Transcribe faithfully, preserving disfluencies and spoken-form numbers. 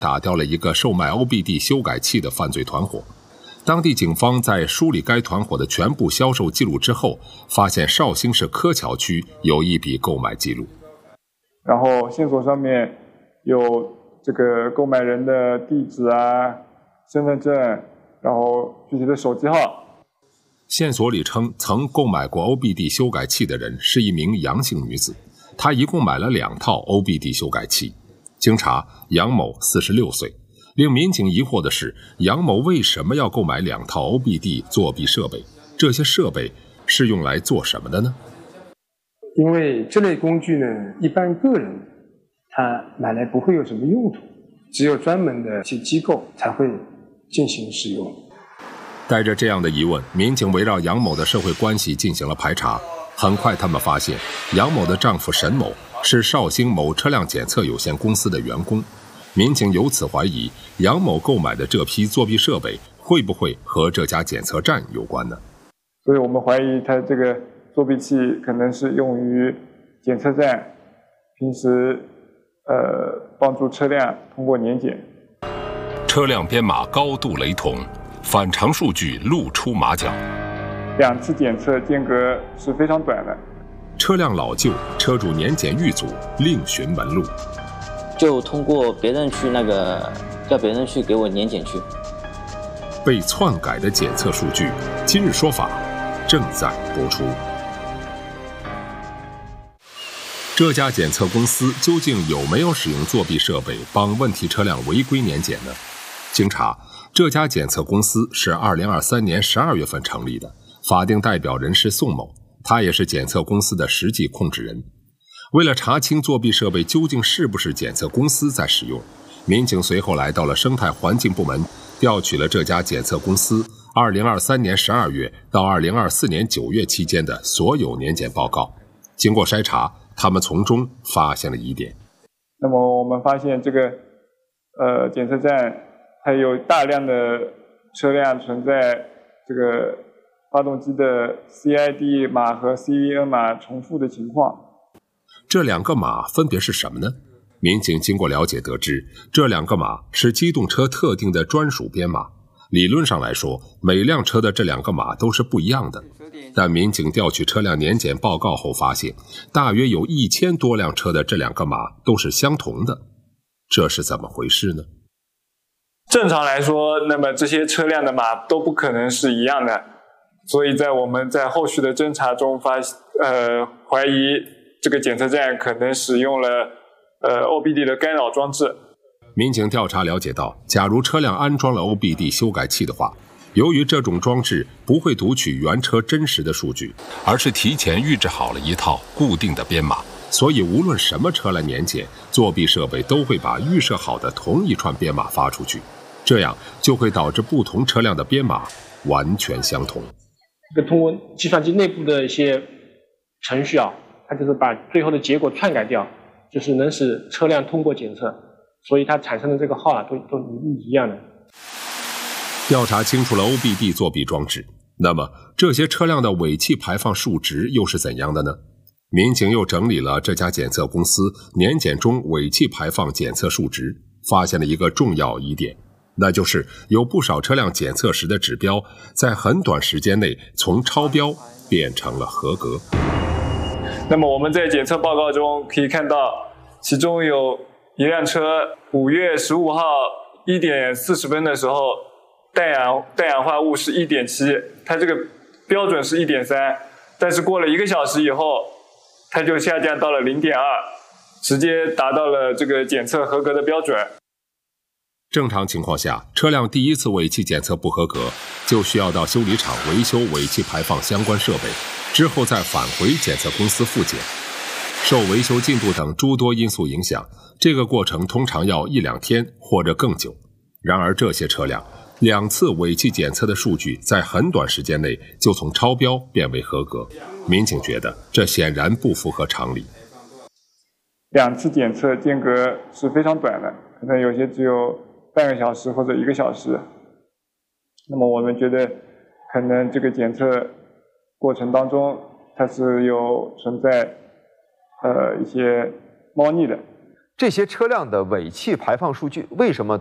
打掉了一个售卖 O B D 修改器的犯罪团伙。当地警方在梳理该团伙的全部销售记录之后，发现绍兴市柯桥区有一笔购买记录， 然后线索上面有这个购买人的地址啊、身份证，然后具体的手机号。 线索里称，曾购买过 O B D 修改器的人是一名杨姓女子，她一共买了两套 O B D 修改器。经查，杨某四十六岁。令民警疑惑的是，杨某为什么要购买两套 O B D 作弊设备？这些设备是用来做什么的呢？ 因为这类工具呢，一般个人他买来不会有什么用途，只有专门的一些机构才会进行使用。 带着这样的疑问，民警围绕杨某的社会关系进行了排查。很快他们发现，杨某的丈夫沈某是绍兴某车辆检测有限公司的员工。民警由此怀疑，杨某购买的这批作弊设备会不会和这家检测站有关呢？ 所以我们怀疑他这个作弊器可能是用于检测站平时呃帮助车辆通过年检。 车辆编码高度雷同，反常数据露出马脚。 两次检测间隔是非常短的。 车辆老旧，车主年检遇阻，另寻门路。 就通过别人去那个叫别人去给我年检去。 被篡改的检测数据，今日说法正在播出。这家检测公司究竟有没有使用作弊设备帮问题车辆违规年检呢？经查，这家检测公司是二零二三年十二月份成立的，法定代表人是宋某，他也是检测公司的实际控制人。为了查清作弊设备究竟是不是检测公司在使用，民警随后来到了生态环境部门，调取了这家检测公司二零二三年十二月到二零二四年九月期间的所有年检报告。经过筛查，他们从中发现了疑点。 那么我们发现这个呃检测站它有大量的车辆存在这个发动机的 C I D 码和 C V N 码重复的情况。 这两个码分别是什么呢？民警经过了解得知，这两个码是机动车特定的专属编码。理论上来说，每辆车的这两个码都是不一样的。但民警调取车辆年检报告后发现，大约有一千多辆车的这两个码都是相同的。这是怎么回事呢？ 正常来说，那么这些车辆的码都不可能是一样的，所以在我们在后续的侦查中发呃怀疑这个检测站可能使用了呃 O B D 的干扰装置。 民警调查了解到，假如车辆安装了 O B D 修改器的话，由于这种装置不会读取原车真实的数据，而是提前预制好了一套固定的编码，所以无论什么车来年检，作弊设备都会把预设好的同一串编码发出去，这样就会导致不同车辆的编码完全相同。 这个通过计算机内部的一些程序啊，它就是把最后的结果篡改掉，就是能使车辆通过检测，所以它产生的这个号啊，都都一样的。 调查清楚了 O B D 作弊装置，那么这些车辆的尾气排放数值又是怎样的呢？民警又整理了这家检测公司年检中尾气排放检测数值，发现了一个重要疑点，那就是有不少车辆检测时的指标在很短时间内从超标变成了合格。 那么我们在检测报告中可以看到，其中有一辆车五月十五号一点四十分的时候，氮氧氮氧化物是 一点七， 它这个标准是 一点三， 但是过了一个小时以后，它就下降到了 零点二， 直接达到了这个检测合格的标准。 正常情况下，车辆第一次尾气检测不合格，就需要到修理厂维修尾气排放相关设备，之后再返回检测公司复检。受维修进度等诸多因素影响，这个过程通常要一两天或者更久。然而这些车辆两次尾气检测的数据在很短时间内就从超标变为合格，民警觉得这显然不符合常理。 两次检测间隔是非常短的，可能有些只有半个小时或者一个小时。那么我们觉得可能这个检测过程当中它是有存在呃一些猫腻的。 这些车辆的尾气排放数据为什么